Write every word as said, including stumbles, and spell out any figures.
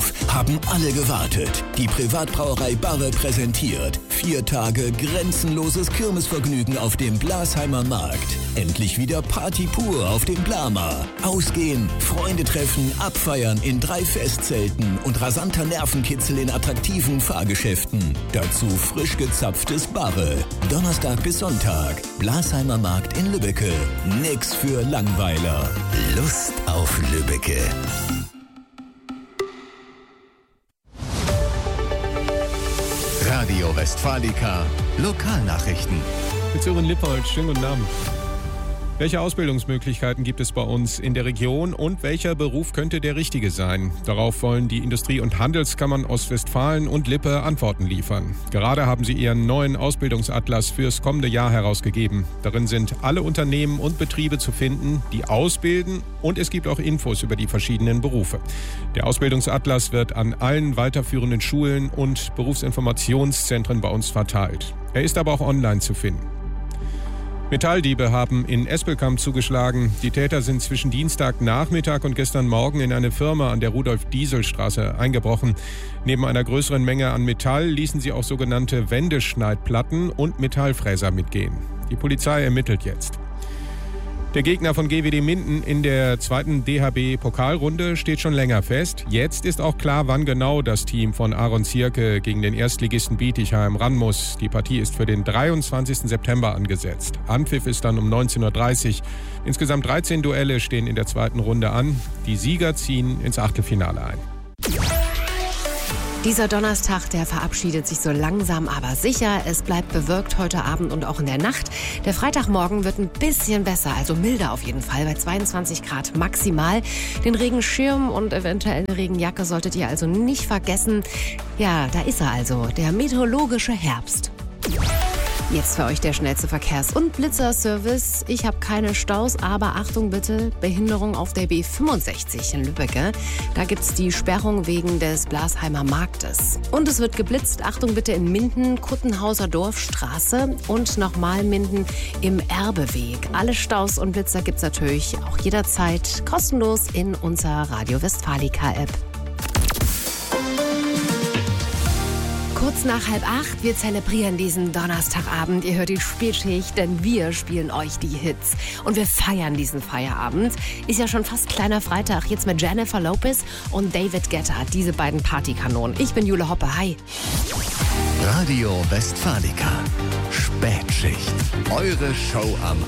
Darauf haben alle gewartet. Die Privatbrauerei Barre präsentiert vier Tage grenzenloses Kirmesvergnügen auf dem Blasheimer Markt. Endlich wieder Party pur auf dem Blama. Ausgehen, Freunde treffen, abfeiern in drei Festzelten und rasanter Nervenkitzel in attraktiven Fahrgeschäften. Dazu frisch gezapftes Barre. Donnerstag bis Sonntag. Blasheimer Markt in Lübbecke. Nix für Langweiler. Lust auf Lübbecke. Radio Westfalica, Lokalnachrichten. Mit Sören Lippold, schönen guten Abend. Welche Ausbildungsmöglichkeiten gibt es bei uns in der Region und welcher Beruf könnte der richtige sein? Darauf wollen die Industrie- und Handelskammern Ostwestfalen und Lippe Antworten liefern. Gerade haben sie ihren neuen Ausbildungsatlas fürs kommende Jahr herausgegeben. Darin sind alle Unternehmen und Betriebe zu finden, die ausbilden, und es gibt auch Infos über die verschiedenen Berufe. Der Ausbildungsatlas wird an allen weiterführenden Schulen und Berufsinformationszentren bei uns verteilt. Er ist aber auch online zu finden. Metalldiebe haben in Espelkamp zugeschlagen. Die Täter sind zwischen Dienstagnachmittag und gestern Morgen in eine Firma an der Rudolf-Diesel-Straße eingebrochen. Neben einer größeren Menge an Metall ließen sie auch sogenannte Wendeschneidplatten und Metallfräser mitgehen. Die Polizei ermittelt jetzt. Der Gegner von G W D Minden in der zweiten D H B-Pokalrunde steht schon länger fest. Jetzt ist auch klar, wann genau das Team von Aaron Zierke gegen den Erstligisten Bietigheim ran muss. Die Partie ist für den dreiundzwanzigsten September angesetzt. Anpfiff ist dann um neunzehn Uhr dreißig. Insgesamt dreizehn Duelle stehen in der zweiten Runde an. Die Sieger ziehen ins Achtelfinale ein. Dieser Donnerstag, der verabschiedet sich so langsam, aber sicher. Es bleibt bewölkt heute Abend und auch in der Nacht. Der Freitagmorgen wird ein bisschen besser, also milder auf jeden Fall, bei zweiundzwanzig Grad maximal. Den Regenschirm und eventuell eine Regenjacke solltet ihr also nicht vergessen. Ja, da ist er also, der meteorologische Herbst. Jetzt für euch der schnellste Verkehrs- und Blitzerservice. Ich habe keine Staus, aber Achtung bitte, Behinderung auf der B fünfundsechzig in Lübbecke. Da gibt's die Sperrung wegen des Blasheimer Marktes. Und es wird geblitzt, Achtung bitte, in Minden, Kuttenhauser Dorfstraße und nochmal Minden im Erbeweg. Alle Staus und Blitzer gibt's natürlich auch jederzeit kostenlos in unserer Radio Westfalica App. Kurz nach halb acht, wir zelebrieren diesen Donnerstagabend. Ihr hört die Spätschicht, denn wir spielen euch die Hits. Und wir feiern diesen Feierabend. Ist ja schon fast kleiner Freitag, jetzt mit Jennifer Lopez und David Guetta, diese beiden Partykanonen. Ich bin Jule Hoppe, hi. Radio Westfalica, Spätschicht. Eure Show am